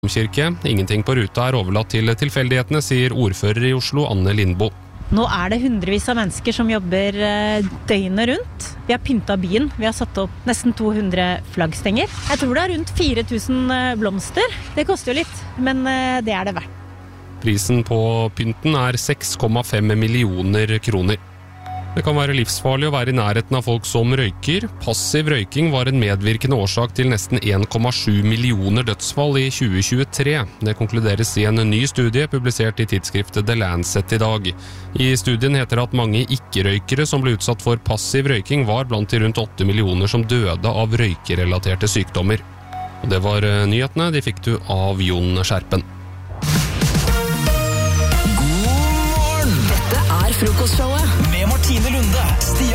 kirke. Ingenting på ruta overlatt til tilfeldighetene, sier ordfører i Oslo, Anne Lindboe. Nå det hundrevis av mennesker som jobber døgnet rundt. Vi har pyntet byen. Vi har satt opp nesten 200 flaggstenger. Jeg tror det rundt 4000 blomster. Det koster jo litt, men det det verdt. Prisen på pynten 6,5 millioner kroner. Det kan være livsfarlig å være i nærheten av folk som røyker. Passiv røyking var en medvirkende årsak til nesten 1,7 millioner dødsfall i 2023. Det konkluderes i en ny studie publisert i tidsskriftet The Lancet i dag. I studien heter det at mange ikke-røykere som ble utsatt for passiv røyking var blant de rundt 8 millioner som døde av røykerelaterte sykdommer. Og det var nyhetene, de fikk du av Jon Skjerpen. God morgen! Dette frokostshowet med Martine Lunde,